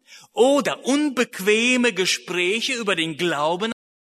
oder unbequeme Gespräche über den Glauben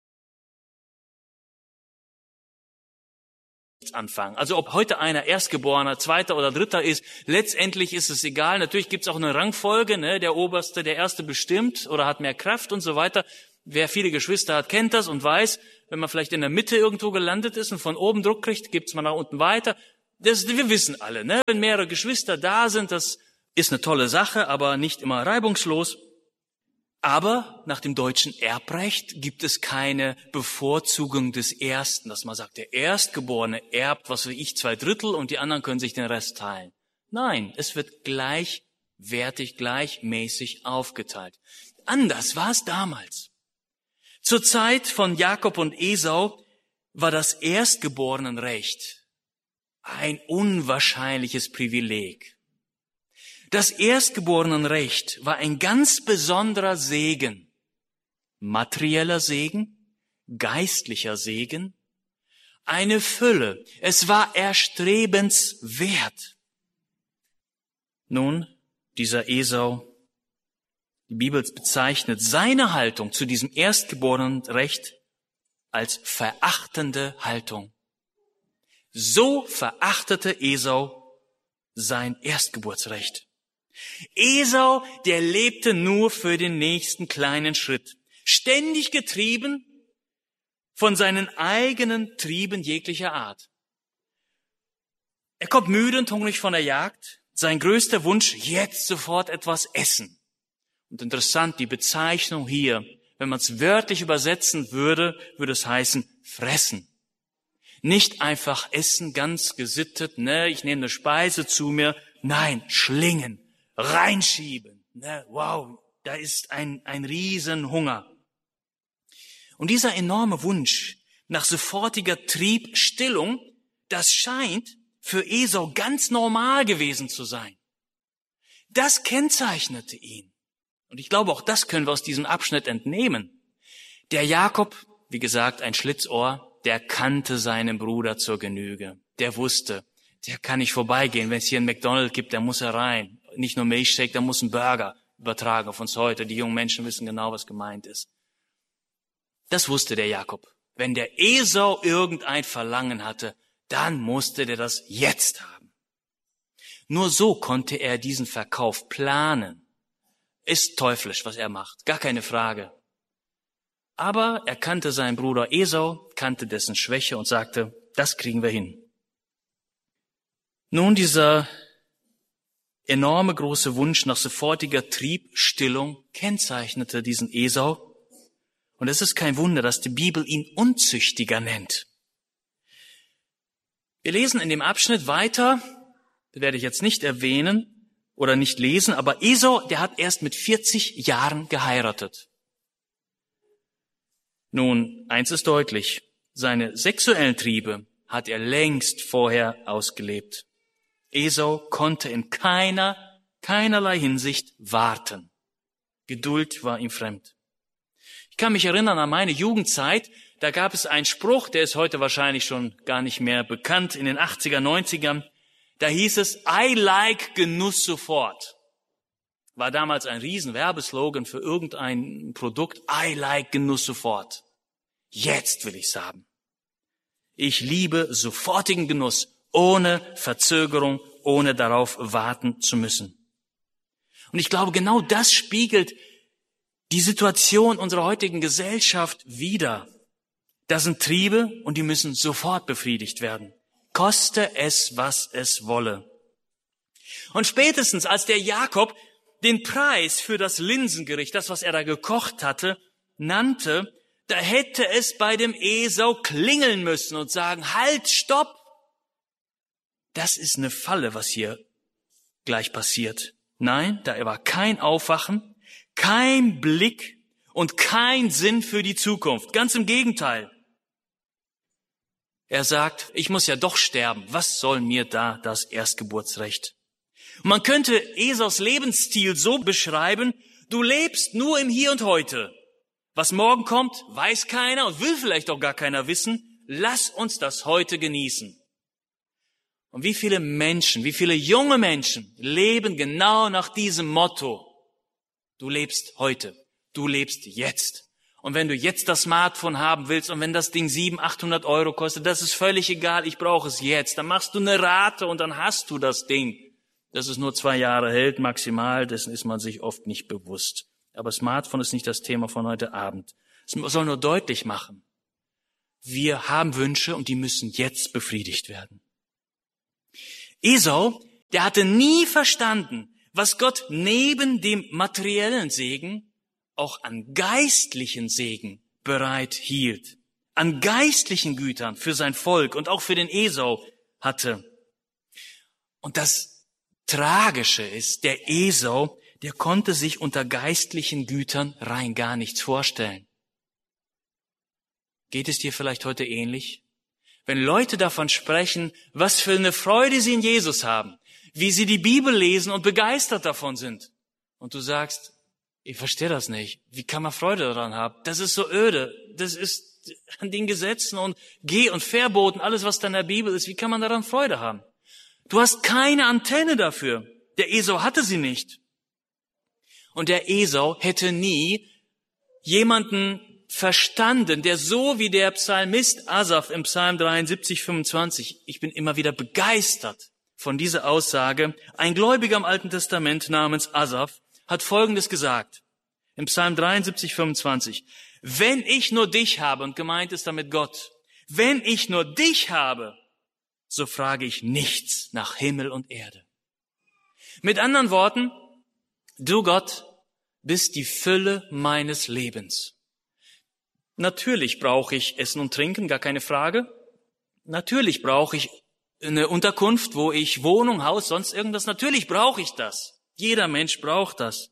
anfangen. Also ob heute einer Erstgeborener, Zweiter oder Dritter ist, letztendlich ist es egal. Natürlich gibt es auch eine Rangfolge, ne? Der Oberste, der Erste bestimmt oder hat mehr Kraft und so weiter. Wer viele Geschwister hat, kennt das und weiß, wenn man vielleicht in der Mitte irgendwo gelandet ist und von oben Druck kriegt, gibt's mal nach unten weiter. Wir wissen alle, ne? Wenn mehrere Geschwister da sind, das ist eine tolle Sache, aber nicht immer reibungslos. Aber nach dem deutschen Erbrecht gibt es keine Bevorzugung des Ersten, dass man sagt, der Erstgeborene erbt, was weiß ich, 2/3 und die anderen können sich den Rest teilen. Nein, es wird gleichwertig, gleichmäßig aufgeteilt. Anders war es damals. Zur Zeit von Jakob und Esau war das Erstgeborenenrecht ein unwahrscheinliches Privileg. Das Erstgeborenenrecht war ein ganz besonderer Segen. Materieller Segen, geistlicher Segen, eine Fülle. Es war erstrebenswert. Nun, dieser Esau, die Bibel bezeichnet seine Haltung zu diesem Erstgeborenenrecht als verachtende Haltung. So verachtete Esau sein Erstgeburtsrecht. Esau, der lebte nur für den nächsten kleinen Schritt, ständig getrieben von seinen eigenen Trieben jeglicher Art. Er kommt müde und hungrig von der Jagd. Sein größter Wunsch, jetzt sofort etwas essen. Und interessant, die Bezeichnung hier, wenn man es wörtlich übersetzen würde, würde es heißen fressen. Nicht einfach essen, ganz gesittet, ne, ich nehme eine Speise zu mir. Nein, schlingen, reinschieben. Ne, wow, da ist ein Riesenhunger. Und dieser enorme Wunsch nach sofortiger Triebstillung, das scheint für Esau ganz normal gewesen zu sein. Das kennzeichnete ihn. Und ich glaube, auch das können wir aus diesem Abschnitt entnehmen. Der Jakob, wie gesagt, ein Schlitzohr, der kannte seinen Bruder zur Genüge. Der wusste, der kann nicht vorbeigehen. Wenn es hier einen McDonald's gibt, der muss er rein. Nicht nur Milchshake, der muss einen Burger übertragen auf uns heute. Die jungen Menschen wissen genau, was gemeint ist. Das wusste der Jakob. Wenn der Esau irgendein Verlangen hatte, dann musste der das jetzt haben. Nur so konnte er diesen Verkauf planen. Ist teuflisch, was er macht, gar keine Frage. Aber er kannte seinen Bruder Esau, kannte dessen Schwäche und sagte, das kriegen wir hin. Nun, dieser enorme große Wunsch nach sofortiger Triebstillung kennzeichnete diesen Esau. Und es ist kein Wunder, dass die Bibel ihn Unzüchtiger nennt. Wir lesen in dem Abschnitt weiter, das werde ich jetzt nicht erwähnen oder nicht lesen, aber Esau, der hat erst mit 40 Jahren geheiratet. Nun, eins ist deutlich, seine sexuellen Triebe hat er längst vorher ausgelebt. Esau konnte in keinerlei Hinsicht warten. Geduld war ihm fremd. Ich kann mich erinnern an meine Jugendzeit, da gab es einen Spruch, der ist heute wahrscheinlich schon gar nicht mehr bekannt, in den 80er, 90ern. Da hieß es, I like Genuss sofort. War damals ein riesen Werbeslogan für irgendein Produkt, I like Genuss sofort. Jetzt will ich's haben. Ich liebe sofortigen Genuss, ohne Verzögerung, ohne darauf warten zu müssen. Und ich glaube, genau das spiegelt die Situation unserer heutigen Gesellschaft wider. Das sind Triebe und die müssen sofort befriedigt werden. Koste es, was es wolle. Und spätestens als der Jakob den Preis für das Linsengericht, das, was er da gekocht hatte, nannte, da hätte es bei dem Esau klingeln müssen und sagen, halt, stopp! Das ist eine Falle, was hier gleich passiert. Nein, da war kein Aufwachen, kein Blick und kein Sinn für die Zukunft. Ganz im Gegenteil. Er sagt, ich muss ja doch sterben. Was soll mir da das Erstgeburtsrecht? Und man könnte Esaus Lebensstil so beschreiben, du lebst nur im Hier und Heute. Was morgen kommt, weiß keiner und will vielleicht auch gar keiner wissen. Lass uns das heute genießen. Und wie viele Menschen, wie viele junge Menschen leben genau nach diesem Motto. Du lebst heute. Du lebst jetzt. Und wenn du jetzt das Smartphone haben willst und wenn das Ding 700-800 Euro kostet, das ist völlig egal, ich brauche es jetzt. Dann machst du eine Rate und dann hast du das Ding. Dass es nur 2 Jahre hält, maximal, dessen ist man sich oft nicht bewusst. Aber Smartphone ist nicht das Thema von heute Abend. Es soll nur deutlich machen, wir haben Wünsche und die müssen jetzt befriedigt werden. Esau, der hatte nie verstanden, was Gott neben dem materiellen Segen auch an geistlichen Segen bereit hielt. An geistlichen Gütern für sein Volk und auch für den Esau hatte. Und das Tragische ist, der Esau, der konnte sich unter geistlichen Gütern rein gar nichts vorstellen. Geht es dir vielleicht heute ähnlich? Wenn Leute davon sprechen, was für eine Freude sie in Jesus haben, wie sie die Bibel lesen und begeistert davon sind. Und du sagst, ich verstehe das nicht. Wie kann man Freude daran haben? Das ist so öde. Das ist an den Gesetzen und Geh- und Verboten, alles was da in der Bibel ist. Wie kann man daran Freude haben? Du hast keine Antenne dafür. Der Esau hatte sie nicht. Und der Esau hätte nie jemanden verstanden, der so wie der Psalmist Asaf im Psalm 73, 25, ich bin immer wieder begeistert von dieser Aussage. Ein Gläubiger im Alten Testament namens Asaf hat Folgendes gesagt, im Psalm 73, 25, wenn ich nur dich habe, und gemeint ist damit Gott, wenn ich nur dich habe, so frage ich nichts nach Himmel und Erde. Mit anderen Worten, du Gott bist die Fülle meines Lebens. Natürlich brauche ich Essen und Trinken, gar keine Frage. Natürlich brauche ich eine Unterkunft, wo ich Wohnung, Haus, sonst irgendwas. Natürlich brauche ich das. Jeder Mensch braucht das.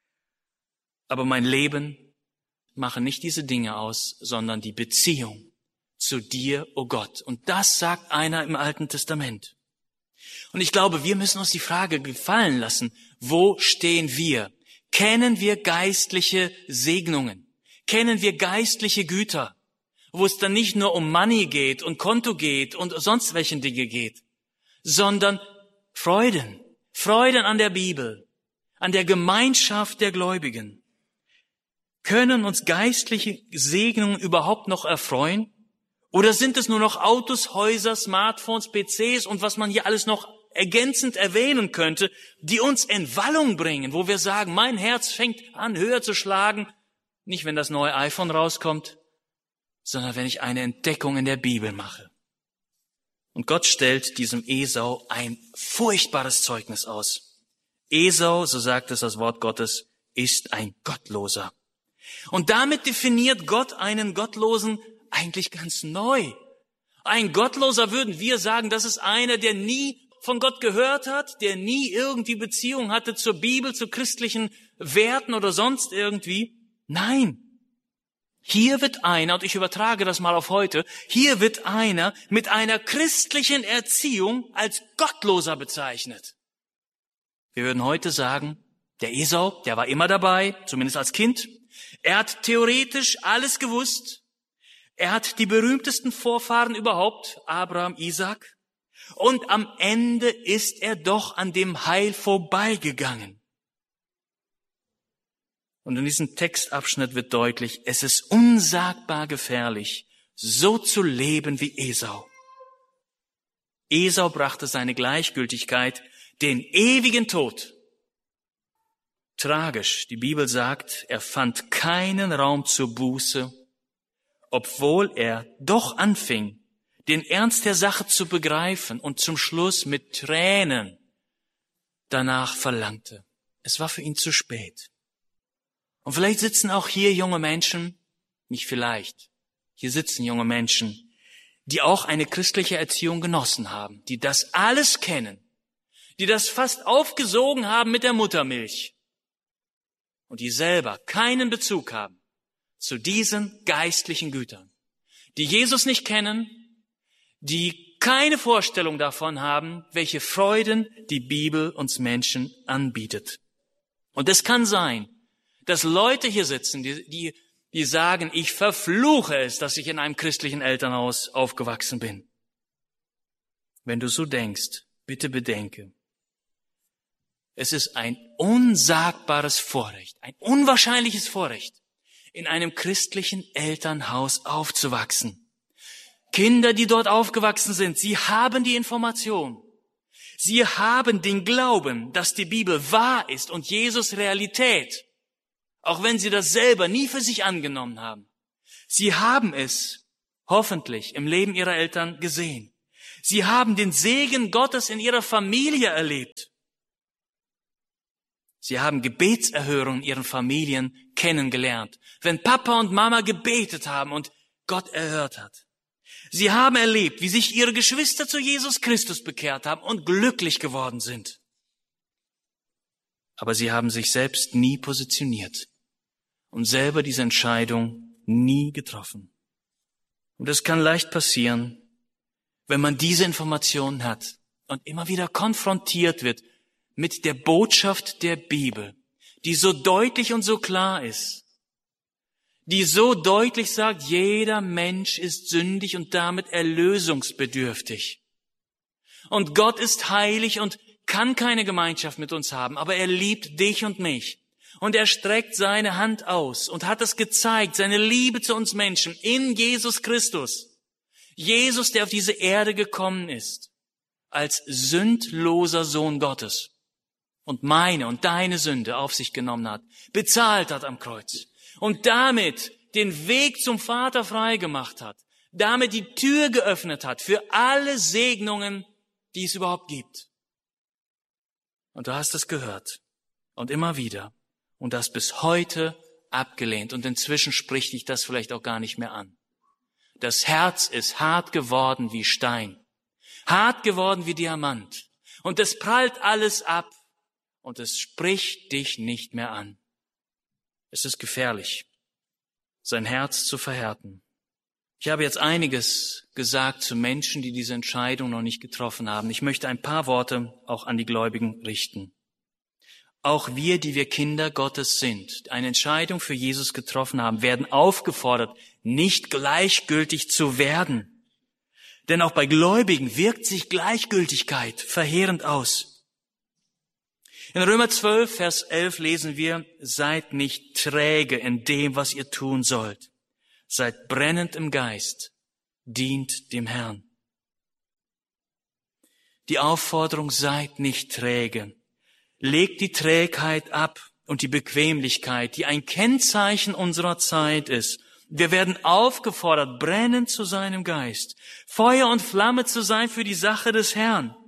Aber mein Leben mache nicht diese Dinge aus, sondern die Beziehung zu dir, o Gott. Und das sagt einer im Alten Testament. Und ich glaube, wir müssen uns die Frage gefallen lassen, wo stehen wir? Kennen wir geistliche Segnungen? Kennen wir geistliche Güter, wo es dann nicht nur um Money geht und Konto geht und sonst welchen Dinge geht, sondern Freuden an der Bibel, an der Gemeinschaft der Gläubigen. Können uns geistliche Segnungen überhaupt noch erfreuen? Oder sind es nur noch Autos, Häuser, Smartphones, PCs und was man hier alles noch ergänzend erwähnen könnte, die uns in Wallung bringen, wo wir sagen, mein Herz fängt an höher zu schlagen, nicht wenn das neue iPhone rauskommt, sondern wenn ich eine Entdeckung in der Bibel mache. Und Gott stellt diesem Esau ein furchtbares Zeugnis aus. Esau, so sagt es das Wort Gottes, ist ein Gottloser. Und damit definiert Gott einen Gottlosen eigentlich ganz neu. Ein Gottloser, würden wir sagen, das ist einer, der nie von Gott gehört hat, der nie irgendwie Beziehung hatte zur Bibel, zu christlichen Werten oder sonst irgendwie. Nein, hier wird einer, und ich übertrage das mal auf heute, hier wird einer mit einer christlichen Erziehung als Gottloser bezeichnet. Wir würden heute sagen, der Esau, der war immer dabei, zumindest als Kind. Er hat theoretisch alles gewusst. Er hat die berühmtesten Vorfahren überhaupt, Abraham, Isaac. Und am Ende ist er doch an dem Heil vorbeigegangen. Und in diesem Textabschnitt wird deutlich, es ist unsagbar gefährlich, so zu leben wie Esau. Esau brachte seine Gleichgültigkeit, den ewigen Tod. Tragisch, die Bibel sagt, er fand keinen Raum zur Buße, obwohl er doch anfing, den Ernst der Sache zu begreifen und zum Schluss mit Tränen danach verlangte. Es war für ihn zu spät. Und vielleicht sitzen auch hier junge Menschen, nicht vielleicht, hier sitzen junge Menschen, die auch eine christliche Erziehung genossen haben, die das alles kennen, die das fast aufgesogen haben mit der Muttermilch und die selber keinen Bezug haben zu diesen geistlichen Gütern, die Jesus nicht kennen, die keine Vorstellung davon haben, welche Freuden die Bibel uns Menschen anbietet. Und es kann sein, dass Leute hier sitzen, die sagen, ich verfluche es, dass ich in einem christlichen Elternhaus aufgewachsen bin. Wenn du so denkst, bitte bedenke, Es ist ein unsagbares Vorrecht, ein unwahrscheinliches Vorrecht, in einem christlichen Elternhaus aufzuwachsen. Kinder, die dort aufgewachsen sind, sie haben die Information. Sie haben den Glauben, dass die Bibel wahr ist und Jesus Realität, auch wenn sie das selber nie für sich angenommen haben. Sie haben es hoffentlich im Leben ihrer Eltern gesehen. Sie haben den Segen Gottes in ihrer Familie erlebt. Sie haben Gebetserhörungen in ihren Familien kennengelernt, wenn Papa und Mama gebetet haben und Gott erhört hat. Sie haben erlebt, wie sich ihre Geschwister zu Jesus Christus bekehrt haben und glücklich geworden sind. Aber sie haben sich selbst nie positioniert und selber diese Entscheidung nie getroffen. Und es kann leicht passieren, wenn man diese Informationen hat und immer wieder konfrontiert wird mit der Botschaft der Bibel, die so deutlich und so klar ist, die so deutlich sagt, jeder Mensch ist sündig und damit erlösungsbedürftig. Und Gott ist heilig und kann keine Gemeinschaft mit uns haben, aber er liebt dich und mich. Und er streckt seine Hand aus und hat es gezeigt, seine Liebe zu uns Menschen in Jesus Christus. Jesus, der auf diese Erde gekommen ist, als sündloser Sohn Gottes und meine und deine Sünde auf sich genommen hat, bezahlt hat am Kreuz. Und damit den Weg zum Vater freigemacht hat, damit die Tür geöffnet hat für alle Segnungen, die es überhaupt gibt. Und du hast es gehört und immer wieder und das bis heute abgelehnt und inzwischen spricht dich das vielleicht auch gar nicht mehr an. Das Herz ist hart geworden wie Stein, hart geworden wie Diamant und es prallt alles ab und es spricht dich nicht mehr an. Es ist gefährlich, sein Herz zu verhärten. Ich habe jetzt einiges gesagt zu Menschen, die diese Entscheidung noch nicht getroffen haben. Ich möchte ein paar Worte auch an die Gläubigen richten. Auch wir, die wir Kinder Gottes sind, eine Entscheidung für Jesus getroffen haben, werden aufgefordert, nicht gleichgültig zu werden. Denn auch bei Gläubigen wirkt sich Gleichgültigkeit verheerend aus. In Römer 12, Vers 11 lesen wir, seid nicht träge in dem, was ihr tun sollt. Seid brennend im Geist, dient dem Herrn. Die Aufforderung, seid nicht träge. Legt die Trägheit ab und die Bequemlichkeit, die ein Kennzeichen unserer Zeit ist. Wir werden aufgefordert, brennend zu sein im Geist, Feuer und Flamme zu sein für die Sache des Herrn.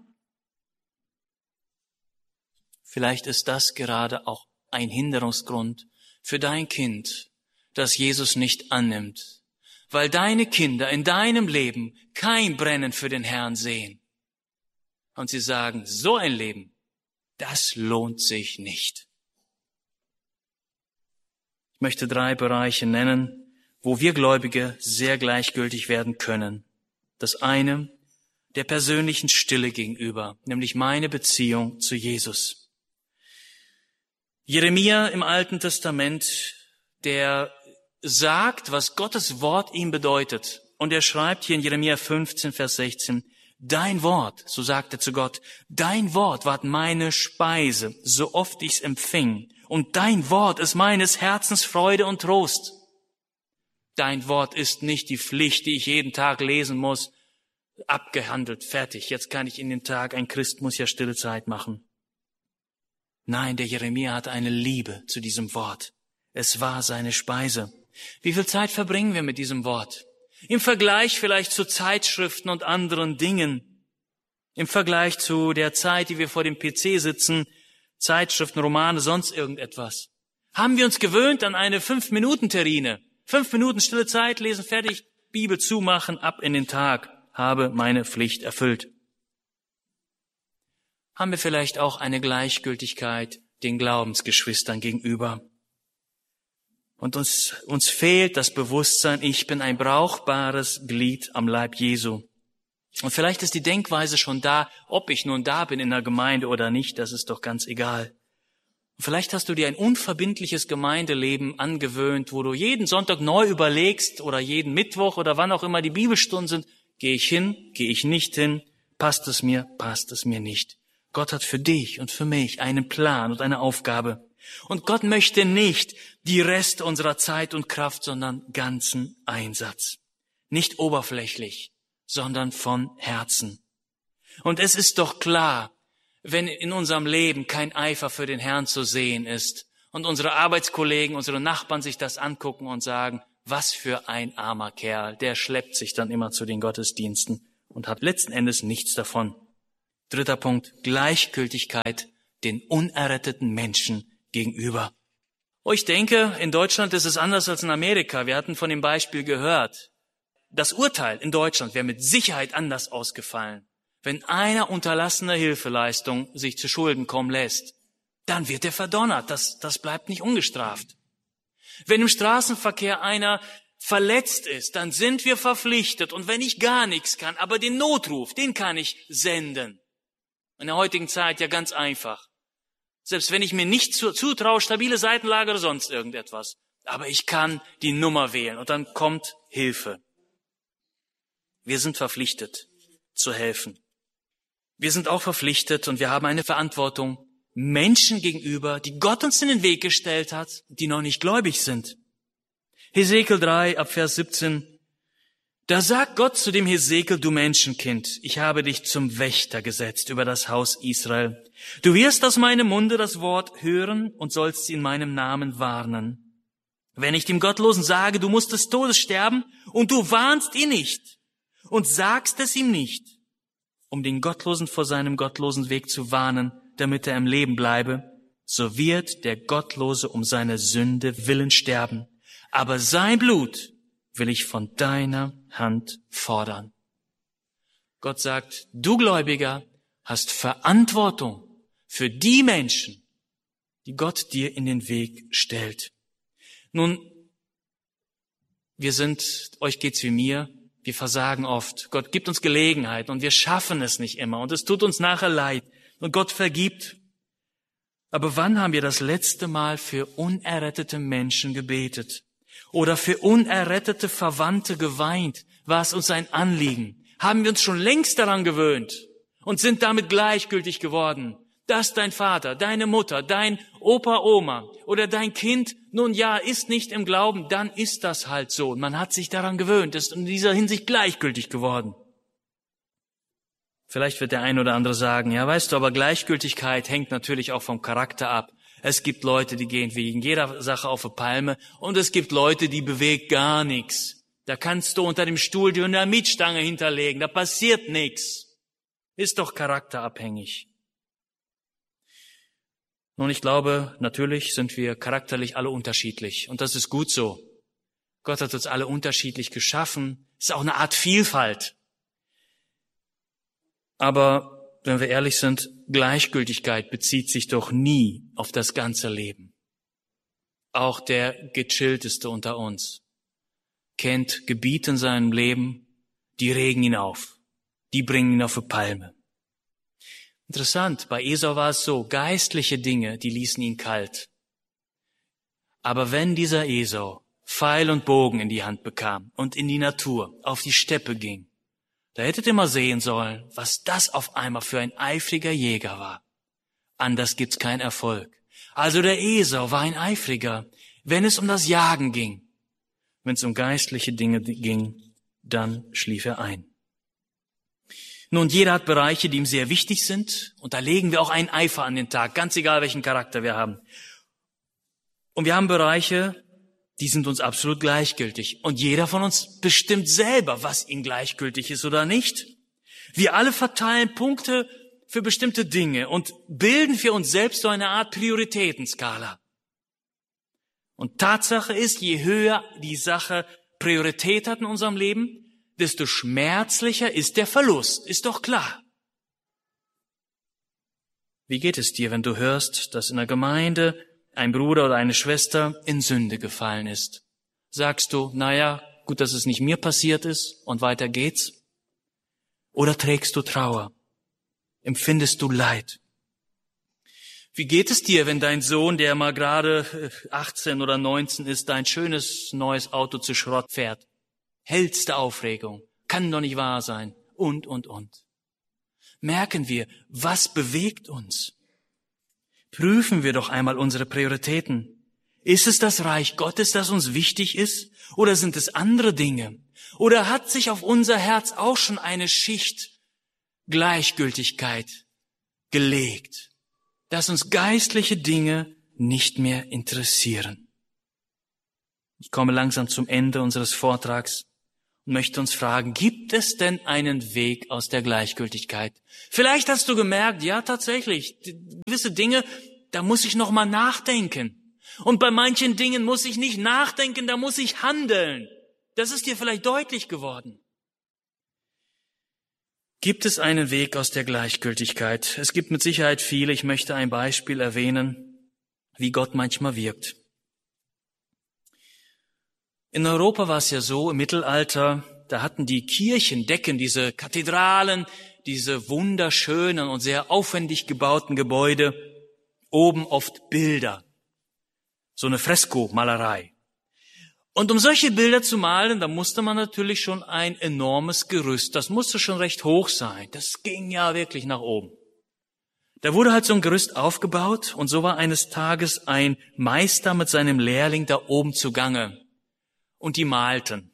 Vielleicht ist das gerade auch ein Hinderungsgrund für dein Kind, das Jesus nicht annimmt, weil deine Kinder in deinem Leben kein Brennen für den Herrn sehen. Und sie sagen, so ein Leben, das lohnt sich nicht. Ich möchte 3 Bereiche nennen, wo wir Gläubige sehr gleichgültig werden können. Das eine, der persönlichen Stille gegenüber, nämlich meine Beziehung zu Jesus. Jeremia im Alten Testament, der sagt, was Gottes Wort ihm bedeutet. Und er schreibt hier in Jeremia 15, Vers 16, dein Wort, so sagt er zu Gott, dein Wort ward meine Speise, so oft ich's empfing. Und dein Wort ist meines Herzens Freude und Trost. Dein Wort ist nicht die Pflicht, die ich jeden Tag lesen muss, abgehandelt, fertig. Jetzt kann ich in den Tag, ein Christ muss ja stille Zeit machen. Nein, der Jeremia hatte eine Liebe zu diesem Wort. Es war seine Speise. Wie viel Zeit verbringen wir mit diesem Wort? Im Vergleich vielleicht zu Zeitschriften und anderen Dingen. Im Vergleich zu der Zeit, die wir vor dem PC sitzen, Zeitschriften, Romane, sonst irgendetwas. Haben wir uns gewöhnt an eine 5-Minuten-Terrine? 5 Minuten stille Zeit, lesen, fertig, Bibel zumachen, ab in den Tag, habe meine Pflicht erfüllt. Haben wir vielleicht auch eine Gleichgültigkeit den Glaubensgeschwistern gegenüber. Und uns fehlt das Bewusstsein, ich bin ein brauchbares Glied am Leib Jesu. Und vielleicht ist die Denkweise schon da, ob ich nun da bin in der Gemeinde oder nicht, das ist doch ganz egal. Und vielleicht hast du dir ein unverbindliches Gemeindeleben angewöhnt, wo du jeden Sonntag neu überlegst oder jeden Mittwoch oder wann auch immer die Bibelstunden sind, gehe ich hin, gehe ich nicht hin, passt es mir nicht. Gott hat für dich und für mich einen Plan und eine Aufgabe. Und Gott möchte nicht die Reste unserer Zeit und Kraft, sondern ganzen Einsatz. Nicht oberflächlich, sondern von Herzen. Und es ist doch klar, wenn in unserem Leben kein Eifer für den Herrn zu sehen ist und unsere Arbeitskollegen, unsere Nachbarn sich das angucken und sagen, was für ein armer Kerl, der schleppt sich dann immer zu den Gottesdiensten und hat letzten Endes nichts davon. 3. Punkt, Gleichgültigkeit den unerretteten Menschen gegenüber. Oh, ich denke, in Deutschland ist es anders als in Amerika. Wir hatten von dem Beispiel gehört. Das Urteil in Deutschland wäre mit Sicherheit anders ausgefallen. Wenn einer unterlassene Hilfeleistung sich zu Schulden kommen lässt, dann wird er verdonnert. Das bleibt nicht ungestraft. Wenn im Straßenverkehr einer verletzt ist, dann sind wir verpflichtet. Und wenn ich gar nichts kann, aber den Notruf, den kann ich senden. In der heutigen Zeit ja ganz einfach. Selbst wenn ich mir nicht zutraue, stabile Seitenlage oder sonst irgendetwas. Aber ich kann die Nummer wählen und dann kommt Hilfe. Wir sind verpflichtet zu helfen. Wir sind auch verpflichtet und wir haben eine Verantwortung Menschen gegenüber, die Gott uns in den Weg gestellt hat, die noch nicht gläubig sind. Hesekiel 3 ab Vers 17. Da sagt Gott zu dem Hesekiel, du Menschenkind, ich habe dich zum Wächter gesetzt über das Haus Israel. Du wirst aus meinem Munde das Wort hören und sollst sie in meinem Namen warnen. Wenn ich dem Gottlosen sage, du musst des Todes sterben, und du warnst ihn nicht und sagst es ihm nicht, um den Gottlosen vor seinem gottlosen Weg zu warnen, damit er im Leben bleibe, so wird der Gottlose um seine Sünde willen sterben. Aber sein Blut will ich von deiner Hand fordern. Gott sagt, du Gläubiger hast Verantwortung für die Menschen, die Gott dir in den Weg stellt. Nun, euch geht's wie mir, wir versagen oft. Gott gibt uns Gelegenheit und wir schaffen es nicht immer und es tut uns nachher leid und Gott vergibt. Aber wann haben wir das letzte Mal für unerrettete Menschen gebetet? Oder für unerrettete Verwandte geweint? War es uns ein Anliegen? Haben wir uns schon längst daran gewöhnt und sind damit gleichgültig geworden, dass dein Vater, deine Mutter, dein Opa, Oma oder dein Kind, nun ja, ist nicht im Glauben, dann ist das halt so. Und man hat sich daran gewöhnt, ist in dieser Hinsicht gleichgültig geworden. Vielleicht wird der ein oder andere sagen, ja, weißt du, aber Gleichgültigkeit hängt natürlich auch vom Charakter ab. Es gibt Leute, die gehen wegen jeder Sache auf eine Palme und es gibt Leute, die bewegt gar nichts. Da kannst du unter dem Stuhl die Dynamitstange hinterlegen, da passiert nichts. Ist doch charakterabhängig. Nun, ich glaube, natürlich sind wir charakterlich alle unterschiedlich und das ist gut so. Gott hat uns alle unterschiedlich geschaffen, ist auch eine Art Vielfalt. Aber wenn wir ehrlich sind, Gleichgültigkeit bezieht sich doch nie auf das ganze Leben. Auch der Gechillteste unter uns kennt Gebiete in seinem Leben, die regen ihn auf, die bringen ihn auf eine Palme. Interessant, bei Esau war es so, geistliche Dinge, die ließen ihn kalt. Aber wenn dieser Esau Pfeil und Bogen in die Hand bekam und in die Natur, auf die Steppe ging, da hättet ihr mal sehen sollen, was das auf einmal für ein eifriger Jäger war. Anders gibt's keinen Erfolg. Also der Esau war ein Eifriger, wenn es um das Jagen ging. Wenn es um geistliche Dinge ging, dann schlief er ein. Nun, jeder hat Bereiche, die ihm sehr wichtig sind, und da legen wir auch einen Eifer an den Tag, ganz egal, welchen Charakter wir haben. Und wir haben Bereiche, die sind uns absolut gleichgültig. Und jeder von uns bestimmt selber, was ihm gleichgültig ist oder nicht. Wir alle verteilen Punkte für bestimmte Dinge und bilden für uns selbst so eine Art Prioritätenskala. Und Tatsache ist, je höher die Sache Priorität hat in unserem Leben, desto schmerzlicher ist der Verlust. Ist doch klar. Wie geht es dir, wenn du hörst, dass in der Gemeinde ein Bruder oder eine Schwester in Sünde gefallen ist? Sagst du, naja, gut, dass es nicht mir passiert ist und weiter geht's? Oder trägst du Trauer? Empfindest du Leid? Wie geht es dir, wenn dein Sohn, der mal gerade 18 oder 19 ist, dein schönes neues Auto zu Schrott fährt? Hellste Aufregung. Kann doch nicht wahr sein. Und. merken wir, was bewegt uns. Prüfen wir doch einmal unsere Prioritäten. Ist es das Reich Gottes, das uns wichtig ist? Oder sind es andere Dinge? Oder hat sich auf unser Herz auch schon eine Schicht Gleichgültigkeit gelegt, dass uns geistliche Dinge nicht mehr interessieren? Ich komme langsam zum Ende unseres Vortrags und möchte uns fragen, gibt es denn einen Weg aus der Gleichgültigkeit? Vielleicht hast du gemerkt, ja tatsächlich, gewisse Dinge, da muss ich noch mal nachdenken. Und bei manchen Dingen muss ich nicht nachdenken, da muss ich handeln. Das ist dir vielleicht deutlich geworden. Gibt es einen Weg aus der Gleichgültigkeit? Es gibt mit Sicherheit viele. Ich möchte ein Beispiel erwähnen, wie Gott manchmal wirkt. In Europa war es ja so, im Mittelalter, da hatten die Kirchendecken, diese Kathedralen, diese wunderschönen und sehr aufwendig gebauten Gebäude, oben oft Bilder. So eine Freskomalerei. Und um solche Bilder zu malen, da musste man natürlich schon ein enormes Gerüst, das musste schon recht hoch sein. Das ging ja wirklich nach oben. Da wurde halt so ein Gerüst aufgebaut und so war eines Tages ein Meister mit seinem Lehrling da oben zugange. Und die malten.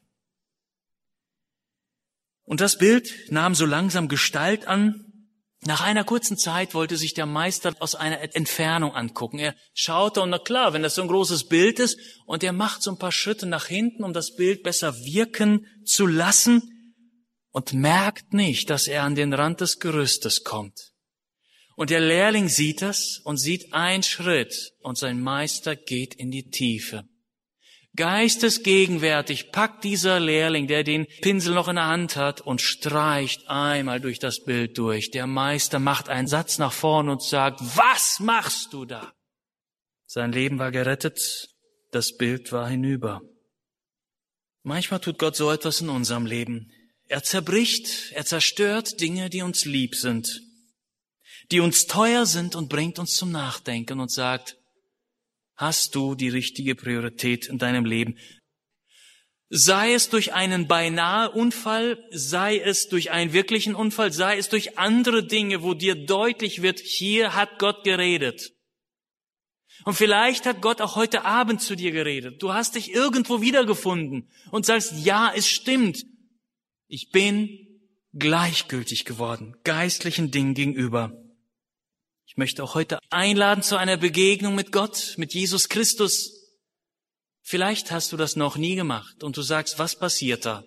Und das Bild nahm so langsam Gestalt an. Nach einer kurzen Zeit wollte sich der Meister aus einer Entfernung angucken. Er schaute und na klar, wenn das so ein großes Bild ist und er macht so ein paar Schritte nach hinten, um das Bild besser wirken zu lassen und merkt nicht, dass er an den Rand des Gerüstes kommt. Und der Lehrling sieht das und sieht einen Schritt und sein Meister geht in die Tiefe. Geistesgegenwärtig packt dieser Lehrling, der den Pinsel noch in der Hand hat, und streicht einmal durch das Bild durch. Der Meister macht einen Satz nach vorn und sagt, was machst du da? Sein Leben war gerettet, das Bild war hinüber. Manchmal tut Gott so etwas in unserem Leben. Er zerbricht, er zerstört Dinge, die uns lieb sind, die uns teuer sind und bringt uns zum Nachdenken und sagt, hast du die richtige Priorität in deinem Leben? Sei es durch einen beinahe Unfall, sei es durch einen wirklichen Unfall, sei es durch andere Dinge, wo dir deutlich wird, hier hat Gott geredet. Und vielleicht hat Gott auch heute Abend zu dir geredet. Du hast dich irgendwo wiedergefunden und sagst, ja, es stimmt. Ich bin gleichgültig geworden, geistlichen Dingen gegenüber. Ich möchte auch heute einladen zu einer Begegnung mit Gott, mit Jesus Christus. Vielleicht hast du das noch nie gemacht und du sagst, was passiert da?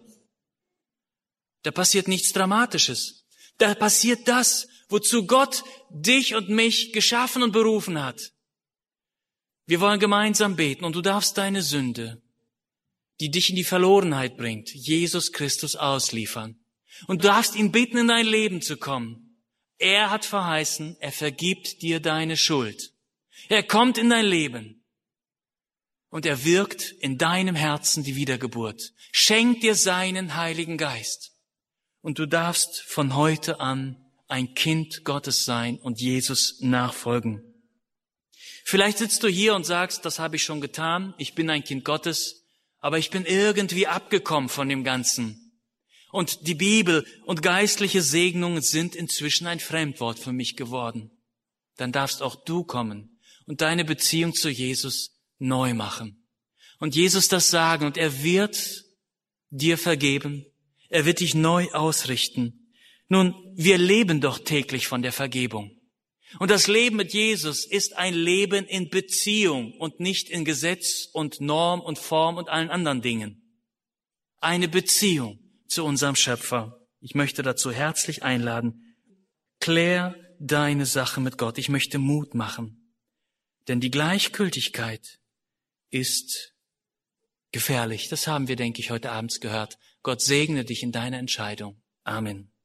Da passiert nichts Dramatisches. Da passiert das, wozu Gott dich und mich geschaffen und berufen hat. Wir wollen gemeinsam beten und du darfst deine Sünde, die dich in die Verlorenheit bringt, Jesus Christus ausliefern. Und du darfst ihn bitten, in dein Leben zu kommen. Er hat verheißen, er vergibt dir deine Schuld. Er kommt in dein Leben und er wirkt in deinem Herzen die Wiedergeburt. Schenkt dir seinen Heiligen Geist. Und du darfst von heute an ein Kind Gottes sein und Jesus nachfolgen. Vielleicht sitzt du hier und sagst, das habe ich schon getan, ich bin ein Kind Gottes, aber ich bin irgendwie abgekommen von dem Ganzen. Und die Bibel und geistliche Segnungen sind inzwischen ein Fremdwort für mich geworden. Dann darfst auch du kommen und deine Beziehung zu Jesus neu machen. Und Jesus das sagen und er wird dir vergeben. Er wird dich neu ausrichten. Nun, wir leben doch täglich von der Vergebung. Und das Leben mit Jesus ist ein Leben in Beziehung und nicht in Gesetz und Norm und Form und allen anderen Dingen. Eine Beziehung zu unserem Schöpfer. Ich möchte dazu herzlich einladen. Klär deine Sache mit Gott. Ich möchte Mut machen. Denn die Gleichgültigkeit ist gefährlich. Das haben wir, denke ich, heute Abend gehört. Gott segne dich in deiner Entscheidung. Amen.